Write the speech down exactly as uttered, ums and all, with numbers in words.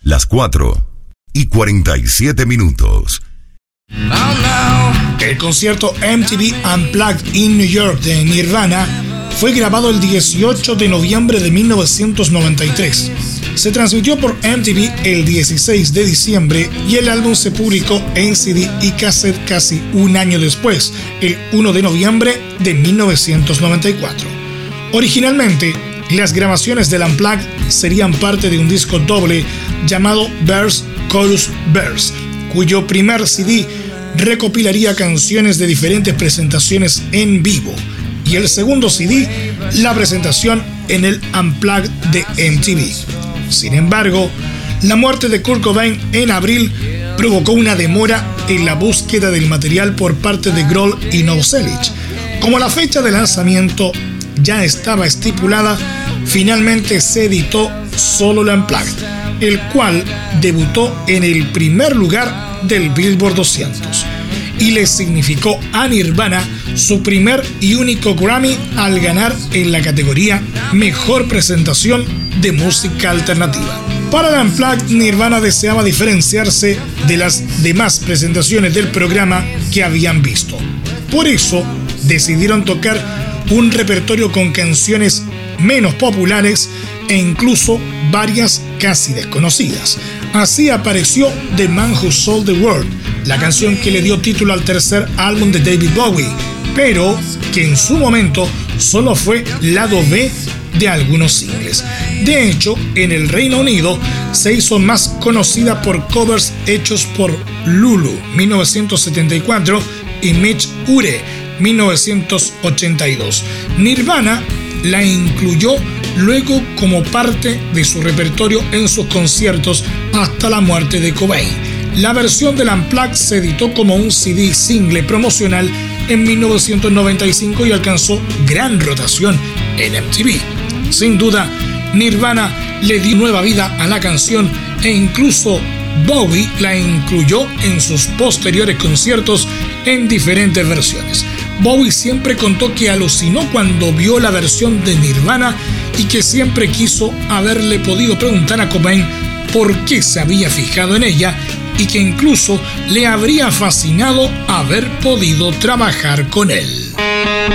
Las cuatro y cuarenta y siete minutos. El concierto M T V Unplugged in New York de Nirvana fue grabado el dieciocho de noviembre de mil novecientos noventa y tres. Se transmitió por M T V el dieciséis de diciembre y el álbum se publicó en C D y cassette casi un año después, el primero de noviembre de mil novecientos noventa y cuatro. Originalmente, las grabaciones del Unplugged serían parte de un disco doble llamado Verse, Chorus, Verse, cuyo primer C D recopilaría canciones de diferentes presentaciones en vivo, y el segundo C D, la presentación en el Unplugged de M T V. Sin embargo, la muerte de Kurt Cobain en abril provocó una demora en la búsqueda del material por parte de Grohl y Novoselic. Como la fecha de lanzamiento ya estaba estipulada, finalmente se editó solo el Unplugged, el cual debutó en el primer lugar del Billboard doscientos y le significó a Nirvana su primer y único Grammy al ganar en la categoría Mejor Presentación de Música Alternativa. Para el Unplugged, Nirvana deseaba diferenciarse de las demás presentaciones del programa que habían visto. Por eso, decidieron tocar un repertorio con canciones menos populares e incluso varias casi desconocidas. Así apareció The Man Who Sold the World, la canción que le dio título al tercer álbum de David Bowie, pero que en su momento solo fue lado B de algunos singles. De hecho, en el Reino Unido se hizo más conocida por covers hechos por Lulu, mil novecientos setenta y cuatro, y Mitch Ure, mil novecientos ochenta y dos. Nirvana la incluyó luego como parte de su repertorio en sus conciertos hasta la muerte de Cobain. La versión del Unplugged se editó como un C D single promocional en mil novecientos noventa y cinco y alcanzó gran rotación en M T V. Sin duda, Nirvana le dio nueva vida a la canción e incluso Bowie la incluyó en sus posteriores conciertos en diferentes versiones. Bowie siempre contó que alucinó cuando vio la versión de Nirvana y que siempre quiso haberle podido preguntar a Cobain por qué se había fijado en ella y que incluso le habría fascinado haber podido trabajar con él.